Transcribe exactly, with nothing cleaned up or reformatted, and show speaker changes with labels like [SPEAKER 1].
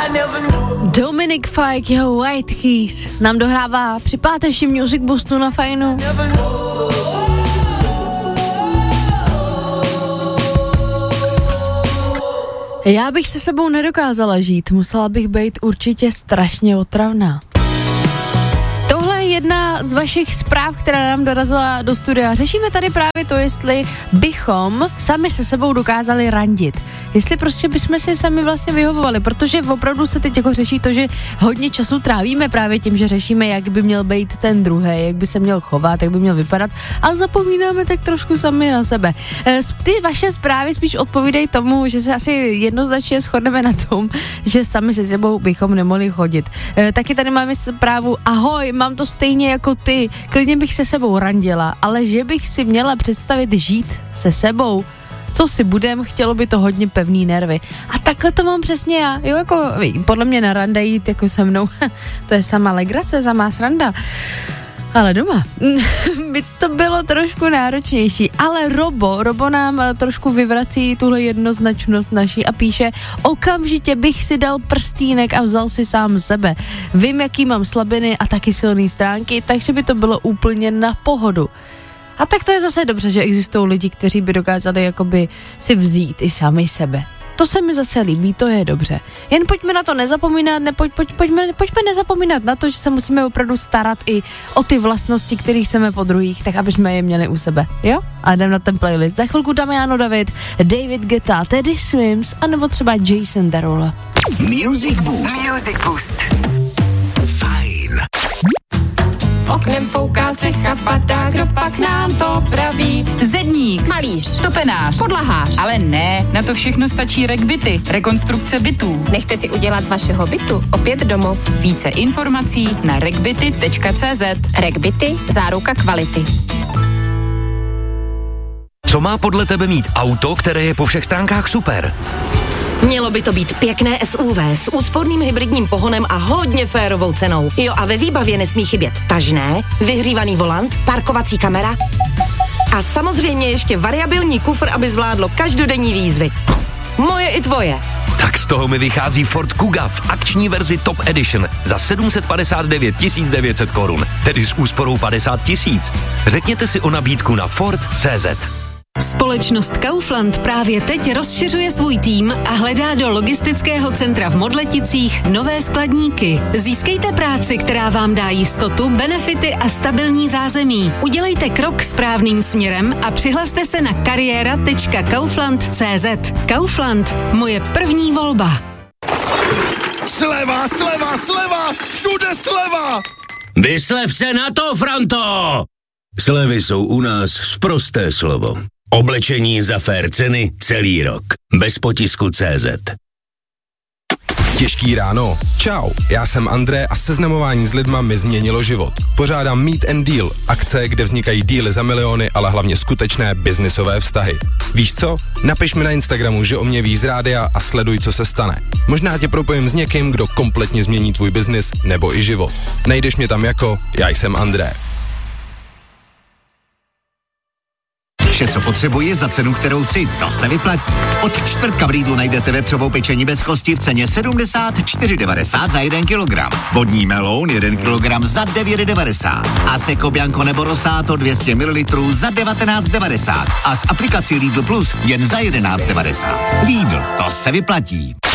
[SPEAKER 1] Dominic Fike, jeho White Keys nám dohrává při pátečním Music Boostu na Fajnu. Já bych se sebou nedokázala žít, musela bych být určitě strašně otravná. Tohle je jedna z vašich zpráv, která nám dorazila do studia. Řešíme tady právě to, jestli bychom sami se sebou dokázali randit. Jestli prostě bychom si sami vlastně vyhovovali, protože opravdu se teď jako řeší to, že hodně času trávíme právě tím, že řešíme, jak by měl být ten druhý, jak by se měl chovat, jak by měl vypadat, ale zapomínáme tak trošku sami na sebe. Ty vaše zprávy spíš odpovídají tomu, že se asi jednoznačně shodneme na tom, že sami se sebou bychom nemohli chodit. Taky tady máme zprávu: ahoj, mám to stejně jako ty, klidně bych se sebou randila, ale že bych si měla představit žít se sebou, co si budem, chtělo by to hodně pevný nervy. A takhle to mám přesně já. Jo, jako podle mě na rande jít jako se mnou, to je sama legrace, samá sranda. Ale doma by to bylo trošku náročnější. Ale Robo, Robo nám trošku vyvrací tuhle jednoznačnost naší a píše: okamžitě bych si dal prstínek a vzal si sám sebe. Vím, jaký mám slabiny a taky silné stránky, takže by to bylo úplně na pohodu. A tak to je zase dobře, že existují lidi, kteří by dokázali jakoby si vzít i sami sebe. To se mi zase líbí, to je dobře. Jen pojďme na to nezapomínat, ne, pojď, pojď, pojďme, pojďme nezapomínat na to, že se musíme opravdu starat i o ty vlastnosti, které chceme po druhých, tak aby jsme je měli u sebe, jo? A jdem na ten playlist. Za chvilku Damiano David, David Guetta, Teddy Swims, anebo třeba Jason Derulo.
[SPEAKER 2] Music Boost. Music Boost. Fajn.
[SPEAKER 3] Oknem fouká střecha, padá, kdo pak nám to praví?
[SPEAKER 4] Zedník,
[SPEAKER 3] Malíř,
[SPEAKER 4] topenář,
[SPEAKER 3] podlahář.
[SPEAKER 4] ale ne, na to všechno stačí RecByty, rekonstrukce bytů.
[SPEAKER 3] Nechte si udělat z vašeho bytu opět domov.
[SPEAKER 4] Více informací na recbyty tečka cé zet.
[SPEAKER 3] RecByty, záruka kvality.
[SPEAKER 5] Co má podle tebe mít auto, které je po všech stránkách super?
[SPEAKER 6] Mělo by to být pěkné S U V s úsporným hybridním pohonem a hodně férovou cenou. Jo, a ve výbavě nesmí chybět tažné, vyhřívaný volant, parkovací kamera a samozřejmě ještě variabilní kufr, aby zvládlo každodenní výzvy. Moje i tvoje.
[SPEAKER 5] Tak z toho mi vychází Ford Kuga v akční verzi Top Edition za sedm set padesát devět tisíc devět set korun, tedy s úsporou padesát tisíc. Řekněte si o nabídku na Ford tečka cé zet.
[SPEAKER 7] Společnost Kaufland právě teď rozšiřuje svůj tým a hledá do logistického centra v Modleticích nové skladníky. Získejte práci, která vám dá jistotu, benefity a stabilní zázemí. Udělejte krok správným směrem a přihlaste se na kariéra tečka kaufland tečka cé zet. Kaufland, moje první volba.
[SPEAKER 2] Sleva, sleva, sleva, všude sleva!
[SPEAKER 8] Vyslev se na to, Franto! Slevy jsou u nás sprosté slovo. Oblečení za fér ceny celý rok. Bez potisku tečka cé zet.
[SPEAKER 9] Těžký ráno. Čau, já jsem André a seznamování s lidma mi změnilo život. Pořádám Meet and Deal, akce, kde vznikají díly za miliony, ale hlavně skutečné biznisové vztahy. Víš co? Napiš mi na Instagramu, že o mě víš z rádia a sleduj, co se stane. Možná tě propojím s někým, kdo kompletně změní tvůj biznis nebo i život. Najdeš mě tam jako Já jsem André.
[SPEAKER 10] Vše, co potřebuji za cenu, kterou chci, to se vyplatí. Od čtvrtka v Lidlu najdete vepřovou pečení bez kosti v ceně sedmdesát čtyři devadesát za jeden kilogram. Vodní meloun jeden kilogram za devět devadesát. A Seco Bianco nebo Rosato dvě stě mililitrů za devatenáct devadesát. A s aplikací Lidl Plus jen za jedenáct devadesát. Lidl, to se vyplatí.